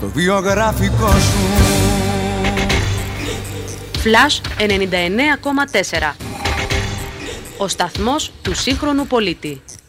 στο βιογραφικό σου. Flash 99,4. Ο σταθμός του σύγχρονου πολίτη.